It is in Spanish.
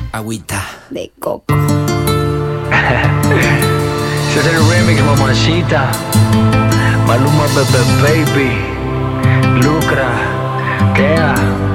Agüita de coco. Ese es el remix, mamacita. Maluma, Baby, Lucra, Tea.